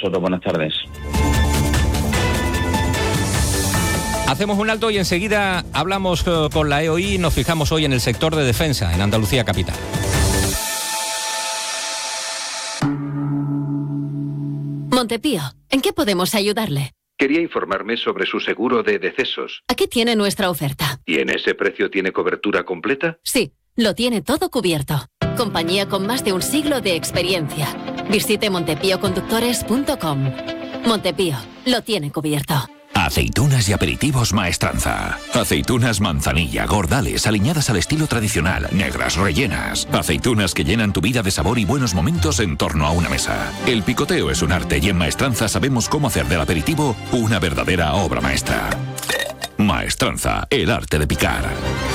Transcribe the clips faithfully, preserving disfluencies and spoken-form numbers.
vosotros, buenas tardes. Hacemos un alto y enseguida hablamos con la E O I. Nos fijamos hoy en el sector de defensa en Andalucía capital. Montepío, ¿en qué podemos ayudarle? Quería informarme sobre su seguro de decesos. Aquí tiene nuestra oferta. ¿Y en ese precio tiene cobertura completa? Sí, lo tiene todo cubierto. Compañía con más de un siglo de experiencia. Visite montepío conductores punto com. Montepío, lo tiene cubierto. Aceitunas y aperitivos Maestranza. Aceitunas manzanilla, gordales, aliñadas al estilo tradicional, negras, rellenas. Aceitunas que llenan tu vida de sabor y buenos momentos en torno a una mesa. El picoteo es un arte y en Maestranza sabemos cómo hacer del aperitivo una verdadera obra maestra. Maestranza, el arte de picar.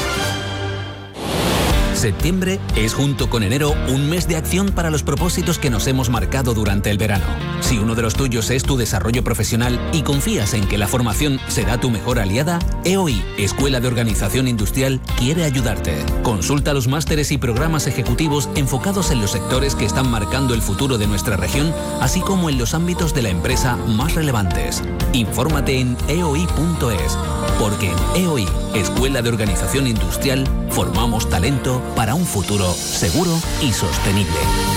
Septiembre es, junto con enero, un mes de acción para los propósitos que nos hemos marcado durante el verano. Si uno de los tuyos es tu desarrollo profesional y confías en que la formación será tu mejor aliada, E O I, Escuela de Organización Industrial, quiere ayudarte. Consulta los másteres y programas ejecutivos enfocados en los sectores que están marcando el futuro de nuestra región, así como en los ámbitos de la empresa más relevantes. Infórmate en e o i punto es, porque en E O I, Escuela de Organización Industrial, formamos talento para un futuro seguro y sostenible.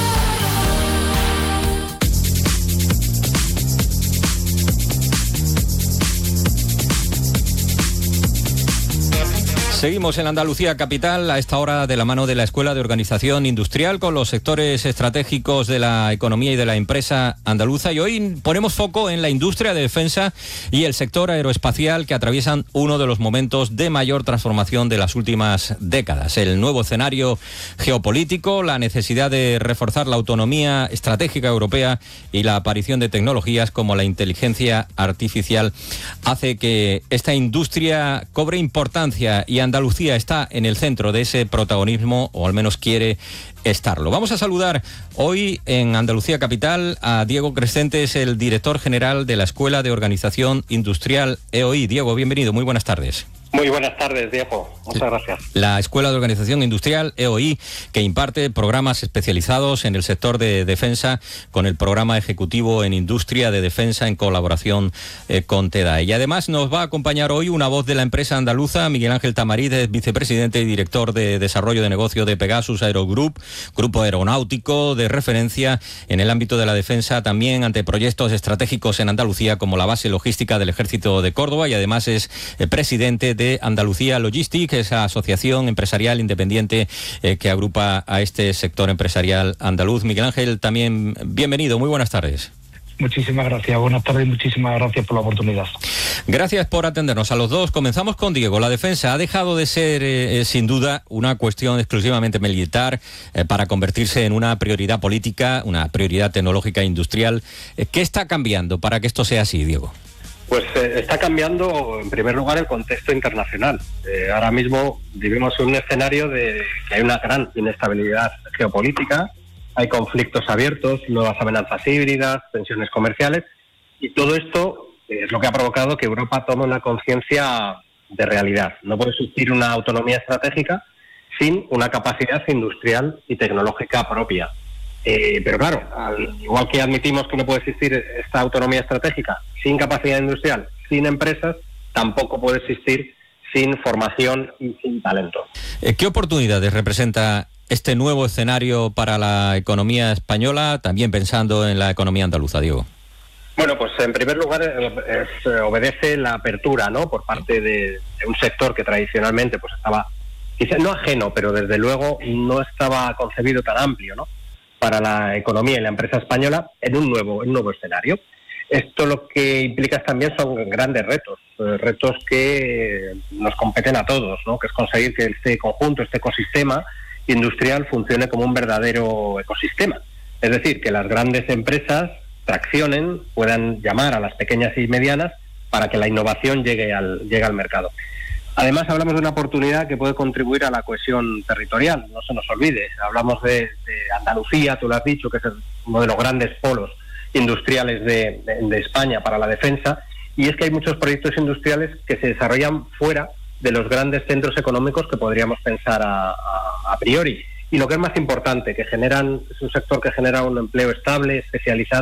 Seguimos en Andalucía capital a esta hora de la mano de la Escuela de Organización Industrial con los sectores estratégicos de la economía y de la empresa andaluza, y hoy ponemos foco en la industria de defensa y el sector aeroespacial que atraviesan uno de los momentos de mayor transformación de las últimas décadas. El nuevo escenario geopolítico, la necesidad de reforzar la autonomía estratégica europea y la aparición de tecnologías como la inteligencia artificial hace que esta industria cobre importancia, y Andalucía está en el centro de ese protagonismo, o al menos quiere estarlo. Vamos a saludar hoy en Andalucía capital a Diego Crescentes, el director general de la Escuela de Organización Industrial E O I. Diego, bienvenido, muy buenas tardes. Muy buenas tardes, Diego. Muchas gracias. La Escuela de Organización Industrial E O I, que imparte programas especializados en el sector de defensa con el programa ejecutivo en Industria de Defensa en colaboración eh, con TEDAE. Y además nos va a acompañar hoy una voz de la empresa andaluza, Miguel Ángel Tamariz, vicepresidente y director de Desarrollo de Negocio de Pegasus Aerogroup, grupo aeronáutico de referencia en el ámbito de la defensa, también ante proyectos estratégicos en Andalucía como la base logística del Ejército de Córdoba, y además es eh, presidente de de Andalucía Logistics, esa asociación empresarial independiente eh, que agrupa a este sector empresarial andaluz. Miguel Ángel, también bienvenido, muy buenas tardes. Muchísimas gracias, buenas tardes y muchísimas gracias por la oportunidad. Gracias por atendernos a los dos. Comenzamos con Diego. La defensa ha dejado de ser, eh, sin duda, una cuestión exclusivamente militar eh, para convertirse en una prioridad política, una prioridad tecnológica e industrial. Eh, ¿Qué está cambiando para que esto sea así, Diego? Pues eh, está cambiando, en primer lugar, el contexto internacional. Eh, ahora mismo vivimos en un escenario de que hay una gran inestabilidad geopolítica, hay conflictos abiertos, nuevas amenazas híbridas, tensiones comerciales, y todo esto es lo que ha provocado que Europa tome una conciencia de realidad. No puede existir una autonomía estratégica sin una capacidad industrial y tecnológica propia. Eh, pero claro, al, igual que admitimos que no puede existir esta autonomía estratégica sin capacidad industrial, sin empresas, tampoco puede existir sin formación y sin talento. ¿Qué oportunidades representa este nuevo escenario para la economía española, también pensando en la economía andaluza, Diego? Bueno, pues en primer lugar es, es, obedece la apertura, ¿no?, por parte de, de un sector que tradicionalmente pues estaba, quizás no ajeno, pero desde luego no estaba concebido tan amplio, ¿no?, para la economía y la empresa española en un nuevo, en un nuevo escenario. Esto lo que implica también son grandes retos, eh, retos que nos competen a todos, ¿no?, que es conseguir que este conjunto, este ecosistema industrial funcione como un verdadero ecosistema. Es decir, que las grandes empresas traccionen, puedan llamar a las pequeñas y medianas para que la innovación llegue al, llegue al mercado. Además, hablamos de una oportunidad que puede contribuir a la cohesión territorial, no se nos olvide. Hablamos de, de Andalucía, tú lo has dicho, que es uno de los grandes polos industriales de, de, de España para la defensa, y es que hay muchos proyectos industriales que se desarrollan fuera de los grandes centros económicos que podríamos pensar a, a, a priori. Y lo que es más importante, que generan, es un sector que genera un empleo estable, especializado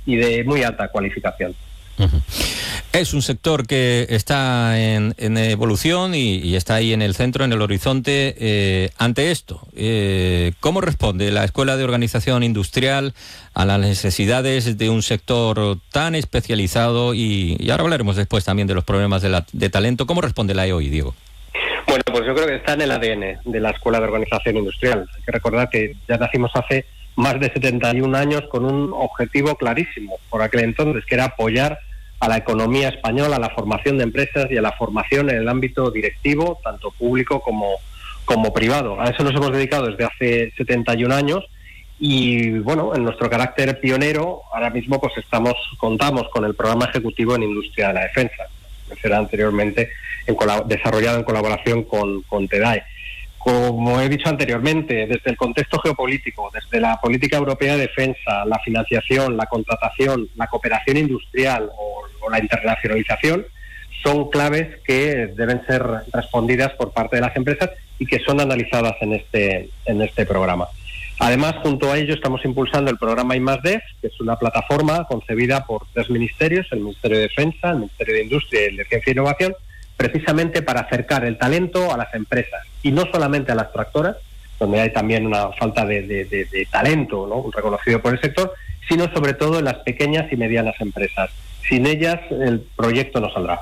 y de muy alta cualificación. Uh-huh. Es un sector que está en, en evolución y, y está ahí en el centro, en el horizonte. Eh, ante esto, eh, ¿cómo responde la Escuela de Organización Industrial a las necesidades de un sector tan especializado? Y, y ahora hablaremos después también de los problemas de, la, de talento. ¿Cómo responde la E O I, Diego? Bueno, pues yo creo que está en el A D N de la Escuela de Organización Industrial. Hay que recordar que ya nacimos hace más de setenta y un años con un objetivo clarísimo por aquel entonces, que era apoyar a la economía española, a la formación de empresas y a la formación en el ámbito directivo, tanto público como, como privado. A eso nos hemos dedicado desde hace setenta y un años y, bueno, en nuestro carácter pionero, ahora mismo pues estamos contamos con el programa ejecutivo en Industria de la Defensa, que será anteriormente en colab- desarrollado en colaboración con, con TEDAE. Como he dicho anteriormente, desde el contexto geopolítico, desde la política europea de defensa, la financiación, la contratación, la cooperación industrial o, o la internacionalización, son claves que deben ser respondidas por parte de las empresas y que son analizadas en este, en este programa. Además, junto a ello estamos impulsando el programa I más D, que es una plataforma concebida por tres ministerios, el Ministerio de Defensa, el Ministerio de Industria y el de Ciencia e Innovación, precisamente para acercar el talento a las empresas, y no solamente a las tractoras, donde hay también una falta de, de, de, de talento, ¿no?, reconocido por el sector, sino sobre todo en las pequeñas y medianas empresas. Sin ellas el proyecto no saldrá.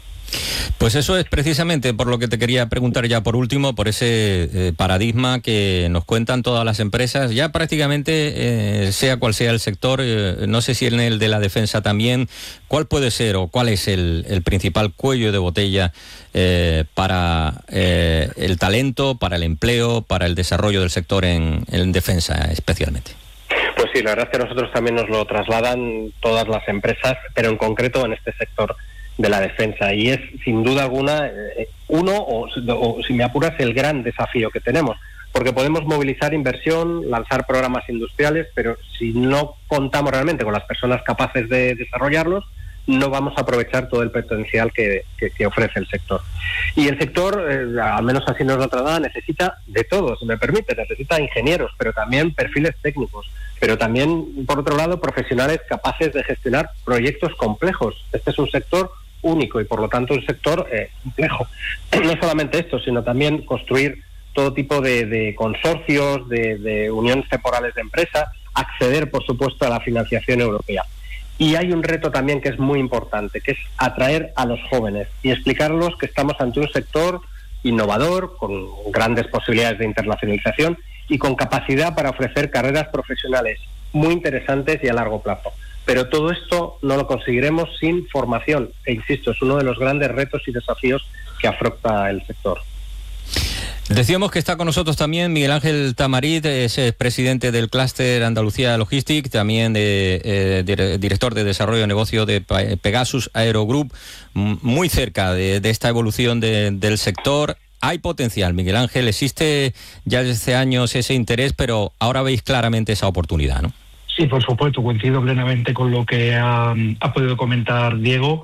Pues eso es precisamente por lo que te quería preguntar ya por último, por ese eh, paradigma que nos cuentan todas las empresas, ya prácticamente eh, sea cual sea el sector, eh, no sé si en el de la defensa también, ¿cuál puede ser o cuál es el, el principal cuello de botella eh, para eh, el talento, para el empleo, para el desarrollo del sector en, en defensa especialmente? Pues sí, la verdad es que nosotros también nos lo trasladan todas las empresas, pero en concreto en este sector de la defensa, y es sin duda alguna eh, uno, o, o si me apuras, el gran desafío que tenemos, porque podemos movilizar inversión, lanzar programas industriales, pero si no contamos realmente con las personas capaces de desarrollarlos, no vamos a aprovechar todo el potencial que, que, que ofrece el sector. Y el sector, eh, al menos así nos lo traslada, necesita de todo, si me permite, necesita ingenieros, pero también perfiles técnicos, pero también, por otro lado, profesionales capaces de gestionar proyectos complejos. Este es un sector único y por lo tanto un sector eh, complejo. No solamente esto, sino también construir todo tipo de, de consorcios, de, de uniones temporales de empresas, acceder por supuesto a la financiación europea. Y hay un reto también que es muy importante, que es atraer a los jóvenes y explicarles que estamos ante un sector innovador, con grandes posibilidades de internacionalización y con capacidad para ofrecer carreras profesionales muy interesantes y a largo plazo. Pero todo esto no lo conseguiremos sin formación, e insisto, es uno de los grandes retos y desafíos que afronta el sector. Decíamos que está con nosotros también Miguel Ángel Tamarit, es presidente del Clúster Andalucía Logistics, también de, eh, director de desarrollo de negocio de Pegasus Aero Group, muy cerca de, de esta evolución de, del sector. Hay potencial, Miguel Ángel, existe ya desde hace años ese interés, pero ahora veis claramente esa oportunidad, ¿no? Sí, por supuesto, coincido plenamente con lo que ha, ha podido comentar Diego.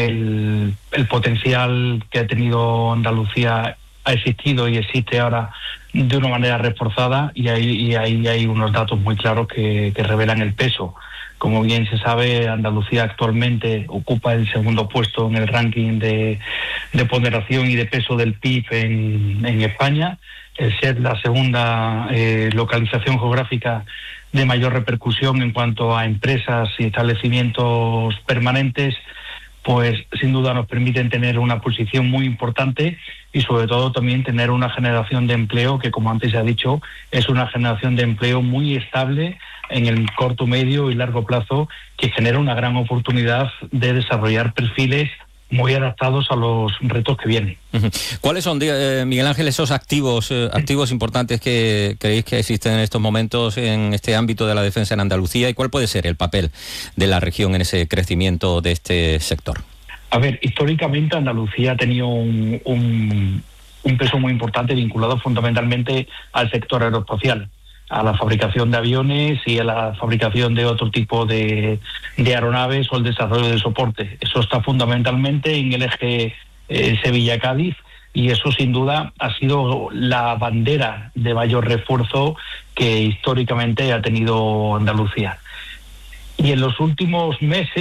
El, el potencial que ha tenido Andalucía ha existido y existe ahora de una manera reforzada, y ahí, y ahí hay unos datos muy claros que, que revelan el peso. Como bien se sabe, Andalucía actualmente ocupa el segundo puesto en el ranking de, de ponderación y de peso del P I B en, en España. El ser la segunda eh, localización geográfica de mayor repercusión en cuanto a empresas y establecimientos permanentes, pues sin duda nos permiten tener una posición muy importante y sobre todo también tener una generación de empleo que, como antes se ha dicho, es una generación de empleo muy estable en el corto, medio y largo plazo, que genera una gran oportunidad de desarrollar perfiles muy adaptados a los retos que vienen. ¿Cuáles son, eh, Miguel Ángel, esos activos eh, activos importantes que creéis que existen en estos momentos en este ámbito de la defensa en Andalucía, y cuál puede ser el papel de la región en ese crecimiento de este sector? A ver, históricamente Andalucía ha tenido un, un, un peso muy importante vinculado fundamentalmente al sector aeroespacial, a la fabricación de aviones y a la fabricación de otro tipo de, de aeronaves o el desarrollo de soporte. Eso está fundamentalmente en el eje eh, Sevilla-Cádiz, y eso sin duda ha sido la bandera de mayor refuerzo que históricamente ha tenido Andalucía. y en los últimos meses